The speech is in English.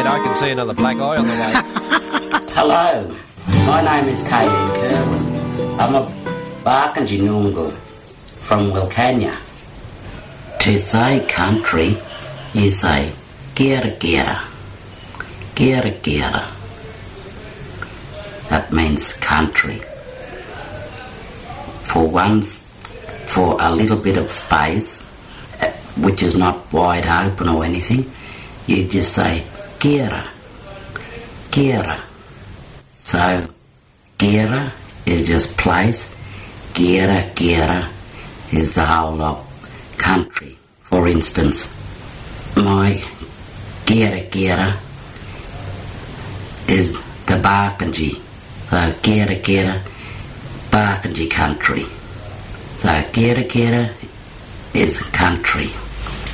I can see another black eye on the way. Hello, my name is K.N. Kerwin. I'm a Barkindji Noongar from Wilcannia. To say country, you say Gera Gera. Gera Gera. That means country. For a little bit of space, which is not wide open or anything, you just say Gera. Gera. So, Gera is just place. Gera Gera is the whole of country. For instance, my Gera Gera is the Barkindji. So Gera Gera, Barkindji country. So Gera Gera is country.